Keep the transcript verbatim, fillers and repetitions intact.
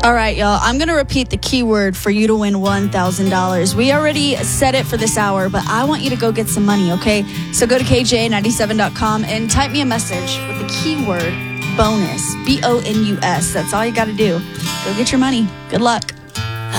All right, y'all. I'm going to repeat the keyword for you to win one thousand dollars. We already said it for this hour, but I want you to go get some money, okay? So go to K J ninety-seven dot com and type me a message with the keyword bonus, B O N U S. That's all you got to do. Go get your money. Good luck.